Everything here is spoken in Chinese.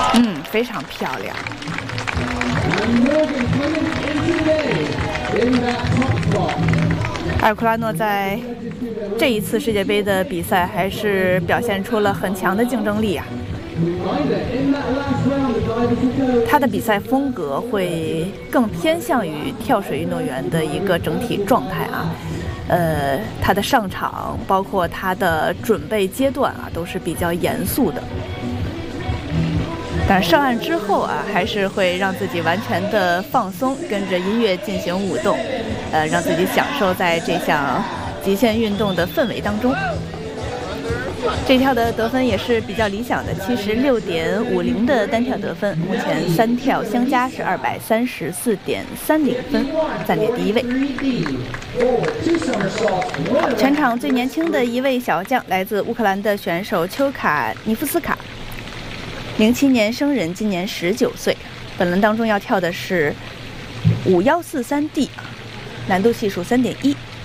非常漂亮。埃尔库拉诺在这一次世界杯的比赛还是表现出了很强的竞争力啊。他的比赛风格会更偏向于跳水运动员的一个整体状态啊。他的上场，包括他的准备阶段啊，都是比较严肃的。但上岸之后啊，还是会让自己完全的放松，跟着音乐进行舞动，让自己享受在这项极限运动的氛围当中。这跳的得分也是比较理想的，76.50的单跳得分，目前3跳相加是234.30分，暂列第1位。全场最年轻的一位小将来自乌克兰的选手丘卡尼夫斯卡，07年生人，今年19岁。本轮当中要跳的是5143D，难度系数3.1。